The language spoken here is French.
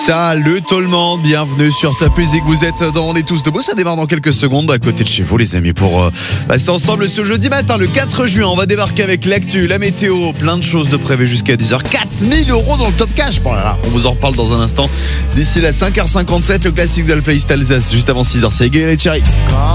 Salut tout le monde, bienvenue sur Top Music. Vous êtes dans On est tous debout, ça démarre dans quelques secondes à côté de chez vous les amis pour passer ensemble ce jeudi matin le 4 juin. On va débarquer avec l'actu, la météo, plein de choses de prévues jusqu'à 10h. 4000 € dans le top cash. Bon là, on vous en reparle dans un instant. D'ici là 5h57, le classique de la playlist Alsace juste avant 6h, c'est Gaël et Cherry.